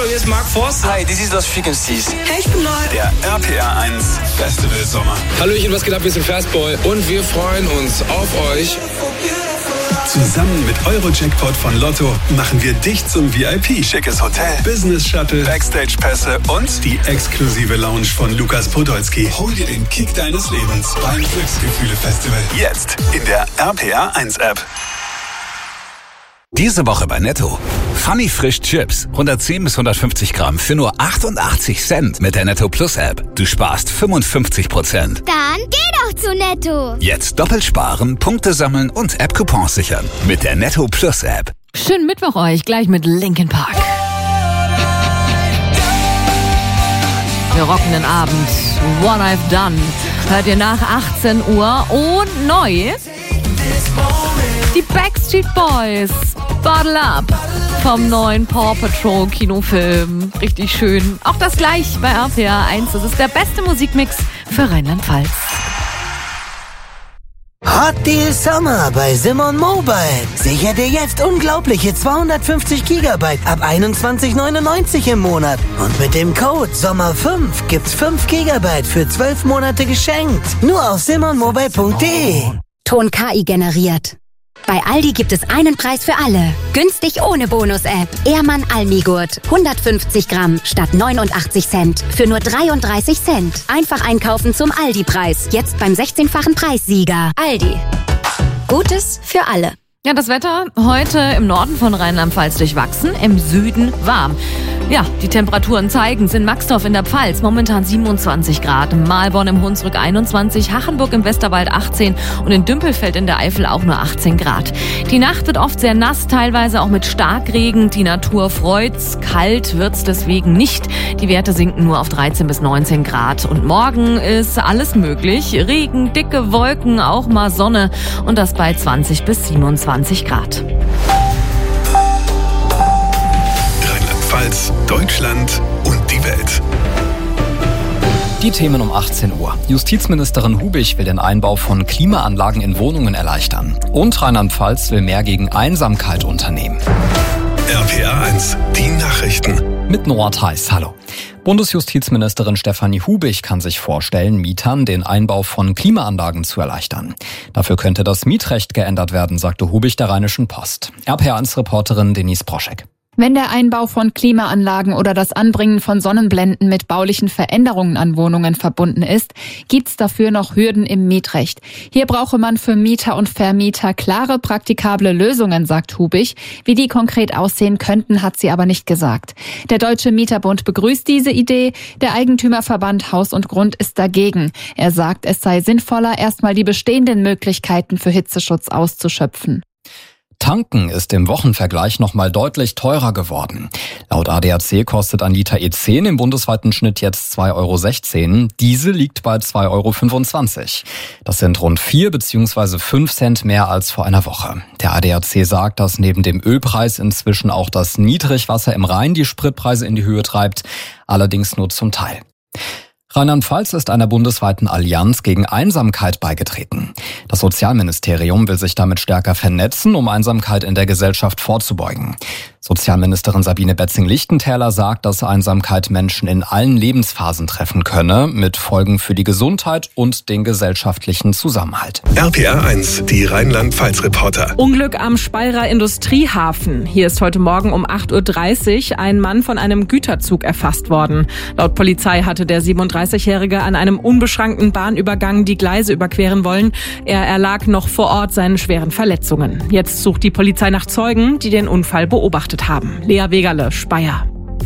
hier ist Mark Forster. Hi, this is Lost Frequencies. Hey, ich bin Neu. Der RPR 1 Festival Sommer. Hallöchen, was geht ab? Wir sind Fastboy und wir freuen uns auf euch. Zusammen mit Eurojackpot von Lotto machen wir dich zum VIP. Schickes Hotel, Business Shuttle, Backstage-Pässe und die exklusive Lounge von Lukas Podolski. Hol dir den Kick deines Lebens beim Glücksgefühle-Festival. Jetzt in der RPR 1 App. Diese Woche bei Netto. Funny Frisch Chips. 110 bis 150 Gramm für nur 88 Cent mit der Netto Plus App. Du sparst 55%. Dann geh doch zu Netto. Jetzt doppelt sparen, Punkte sammeln und App-Coupons sichern. Mit der Netto Plus App. Schönen Mittwoch euch, gleich mit Linkin Park. Wir rocken den Abend. What I've Done. Hört ihr nach 18 Uhr und neu die Backstreet Boys. Bottle Up vom neuen Paw Patrol Kinofilm. Richtig schön. Auch das gleich bei RPR 1. Das ist der beste Musikmix für Rheinland-Pfalz. Hot Deal Summer bei Simon Mobile. Sicher dir jetzt unglaubliche 250 Gigabyte ab 21,99 im Monat. Und mit dem Code SOMMER5 gibt's 5 Gigabyte für 12 Monate geschenkt. Nur auf simonmobile.de. Ton KI generiert. Bei Aldi gibt es einen Preis für alle. Günstig ohne Bonus-App. Ehrmann Almigurt. 150 Gramm statt 89 Cent. Für nur 33 Cent. Einfach einkaufen zum Aldi-Preis. Jetzt beim 16-fachen Preissieger. Aldi. Gutes für alle. Ja, das Wetter heute im Norden von Rheinland-Pfalz durchwachsen, im Süden warm. Ja, die Temperaturen zeigen es in Maxdorf in der Pfalz momentan 27 Grad, Mahlborn im Hunsrück 21, Hachenburg im Westerwald 18 und in Dümpelfeld in der Eifel auch nur 18 Grad. Die Nacht wird oft sehr nass, teilweise auch mit Starkregen. Die Natur freut's, kalt wird's deswegen nicht. Die Werte sinken nur auf 13 bis 19 Grad. Und morgen ist alles möglich. Regen, dicke Wolken, auch mal Sonne und das bei 20 bis 27 Grad. Rheinland-Pfalz, Deutschland und die Welt. Die Themen um 18 Uhr. Justizministerin Hubich will den Einbau von Klimaanlagen in Wohnungen erleichtern. Und Rheinland-Pfalz will mehr gegen Einsamkeit unternehmen. RPR 1, die Nachrichten. Mit Noah Theis, hallo. Bundesjustizministerin Stefanie Hubich kann sich vorstellen, Mietern den Einbau von Klimaanlagen zu erleichtern. Dafür könnte das Mietrecht geändert werden, sagte Hubich der Rheinischen Post. RPR1-Reporterin Denise Proschek. Wenn der Einbau von Klimaanlagen oder das Anbringen von Sonnenblenden mit baulichen Veränderungen an Wohnungen verbunden ist, gibt's dafür noch Hürden im Mietrecht. Hier brauche man für Mieter und Vermieter klare, praktikable Lösungen, sagt Hubich. Wie die konkret aussehen könnten, hat sie aber nicht gesagt. Der Deutsche Mieterbund begrüßt diese Idee. Der Eigentümerverband Haus und Grund ist dagegen. Er sagt, es sei sinnvoller, erstmal die bestehenden Möglichkeiten für Hitzeschutz auszuschöpfen. Tanken ist im Wochenvergleich nochmal deutlich teurer geworden. Laut ADAC kostet ein Liter E10 im bundesweiten Schnitt jetzt 2,16 €. Diesel liegt bei 2,25 €. Das sind rund 4 bzw. 5 Cent mehr als vor einer Woche. Der ADAC sagt, dass neben dem Ölpreis inzwischen auch das Niedrigwasser im Rhein die Spritpreise in die Höhe treibt, allerdings nur zum Teil. Rheinland-Pfalz ist einer bundesweiten Allianz gegen Einsamkeit beigetreten. Das Sozialministerium will sich damit stärker vernetzen, um Einsamkeit in der Gesellschaft vorzubeugen. Sozialministerin Sabine Betzing-Lichtentäler sagt, dass Einsamkeit Menschen in allen Lebensphasen treffen könne, mit Folgen für die Gesundheit und den gesellschaftlichen Zusammenhalt. RPR 1, die Rheinland-Pfalz-Reporter. Unglück am Speyerer Industriehafen. Hier ist heute Morgen um 8:30 Uhr ein Mann von einem Güterzug erfasst worden. Laut Polizei hatte der 37-Jährige an einem unbeschrankten Bahnübergang die Gleise überqueren wollen. Er erlag noch vor Ort seinen schweren Verletzungen. Jetzt sucht die Polizei nach Zeugen, die den Unfall beobachtet haben. Lea Wegerle, Speyer.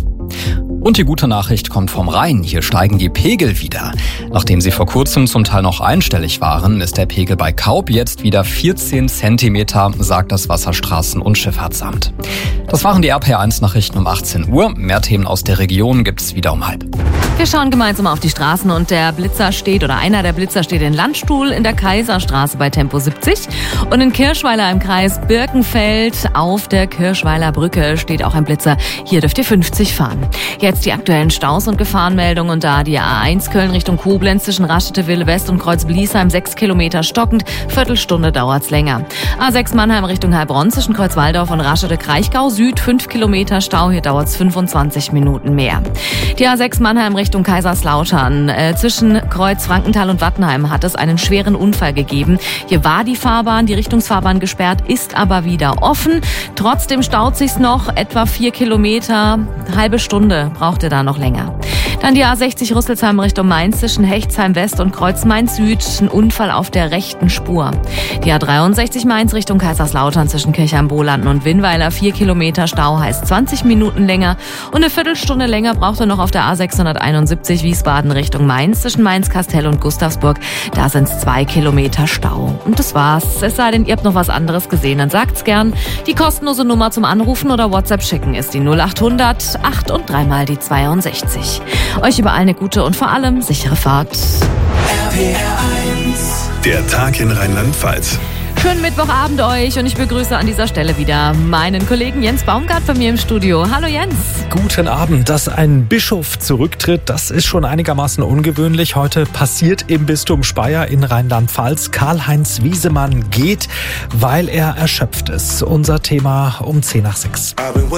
Und die gute Nachricht kommt vom Rhein. Hier steigen die Pegel wieder. Nachdem sie vor kurzem zum Teil noch einstellig waren, ist der Pegel bei Kaup jetzt wieder 14 Zentimeter, sagt das Wasserstraßen- und Schifffahrtsamt. Das waren die RPR1-Nachrichten um 18 Uhr. Mehr Themen aus der Region gibt's wieder um 12:30. Wir schauen gemeinsam auf die Straßen und einer der Blitzer steht in Landstuhl in der Kaiserstraße bei Tempo 70 und in Kirschweiler im Kreis Birkenfeld auf der Kirschweiler Brücke steht auch ein Blitzer. Hier dürft ihr 50 fahren. Jetzt jetzt die aktuellen Staus und Gefahrenmeldungen. Und da die A1 Köln Richtung Koblenz zwischen Raschete-Wille West und Kreuz-Bliesheim 6 Kilometer stockend. Viertelstunde dauert's länger. A6 Mannheim Richtung Heilbronn zwischen Kreuzwaldorf und Raschete-Kraichgau Süd 5 Kilometer Stau. Hier dauert's 25 Minuten mehr. Die A6 Mannheim Richtung Kaiserslautern. Zwischen Kreuz Frankenthal und Wattenheim hat es einen schweren Unfall gegeben. Hier war die Fahrbahn, die Richtungsfahrbahn gesperrt, ist aber wieder offen. Trotzdem staut sich's noch etwa 4 Kilometer. Halbe Stunde braucht ihr da noch länger. Dann die A60 Rüsselsheim Richtung Mainz zwischen Hechtsheim West und Kreuz Mainz Süd. Ein Unfall auf der rechten Spur. Die A63 Mainz Richtung Kaiserslautern zwischen Kirchheim-Bohlanden und Winnweiler 4 Kilometer Stau heißt 20 Minuten länger. Und eine Viertelstunde länger braucht ihr noch auf der A671 Wiesbaden Richtung Mainz zwischen Mainz-Kastel und Gustavsburg. Da sind's 2 Kilometer Stau. Und das war's. Es sei denn, ihr habt noch was anderes gesehen, dann sagt's gern. Die kostenlose Nummer zum Anrufen oder WhatsApp schicken ist die 0800 8 und 3 mal die 62. Euch überall eine gute und vor allem sichere Fahrt. Der Tag in Rheinland-Pfalz. Schönen Mittwochabend euch und ich begrüße an dieser Stelle wieder meinen Kollegen Jens Baumgart bei mir im Studio. Hallo Jens. Guten Abend. Dass ein Bischof zurücktritt, das ist schon einigermaßen ungewöhnlich. Heute passiert im Bistum Speyer in Rheinland-Pfalz. Karl-Heinz Wiesemann geht, weil er erschöpft ist. Unser Thema um 5:10.